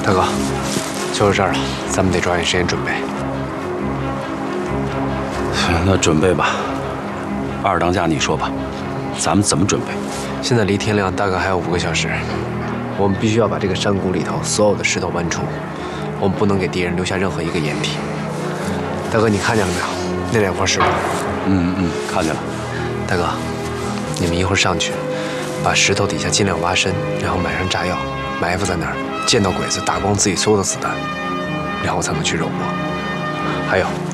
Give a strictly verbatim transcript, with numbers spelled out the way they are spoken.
大哥，就是这儿了，咱们得抓紧时间准备。 那准备吧，二当家你说吧，咱们怎么准备？ 现在离天亮大概还有五个小时，我们必须要把这个山谷里头所有的石头搬出，我们不能给敌人留下任何一个掩体。大哥，你看见了没有？那两块石头？ 嗯嗯，看见了。 大哥，你们一会儿上去，把石头底下尽量挖深，然后买上炸药，埋伏在那儿，见到鬼子打光自己所有的子弹，然后咱们去肉搏。还有。